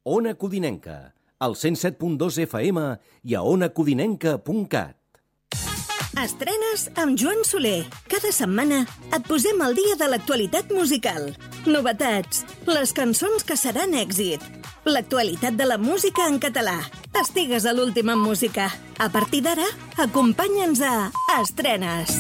Ona Codinenca, al 107.2 FM i a onacodinenca.cat. Estrenes amb Joan Soler. Cada setmana et posem al dia de l'actualitat musical. Novetats, les cançons que seran èxit, l'actualitat de la música en català. Estigues a l'últim en música. A partir d'ara, acompanya'ns a Estrenes.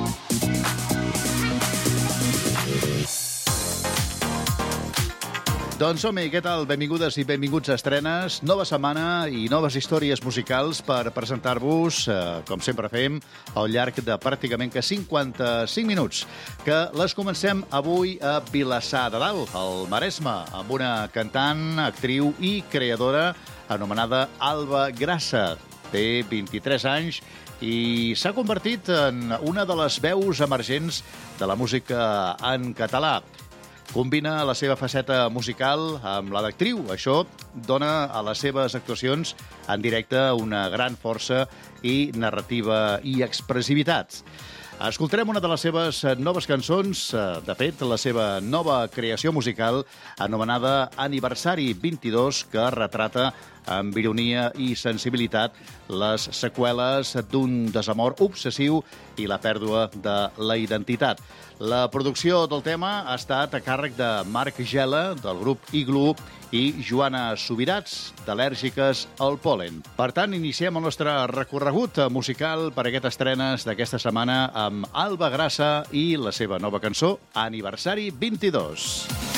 Doncs som-hi, què tal? Benvingudes i benvinguts a Estrenes. Nova setmana i noves històries musicals per presentar-vos, com sempre fem, al llarg de pràcticament que 55 minuts. Que les comencem avui a Vilassar de Dalt, al Maresme, amb una cantant, actriu i creadora anomenada Alba Grassa. Té 23 anys i s'ha convertit en una de les veus emergents de la música en català. Combina la seva faceta musical amb la d'actriu. Això dona a les seves actuacions en directe una gran força i narrativa i expressivitat. Escoltarem una de les seves noves cançons, de fet, la seva nova creació musical, anomenada Aniversari 22, que retrata amb ironia i sensibilitat les seqüeles d'un desamor obsessiu i la pèrdua de la identitat. La producció del tema ha estat a càrrec de Marc Gela, del grup Igloo, i Joana Subirats, d'Al·lèrgiques al Pol·len. Per tant, iniciem el nostre recorregut musical per aquestes estrenes d'aquesta setmana amb Alba Grassa i la seva nova cançó, Aniversari 22.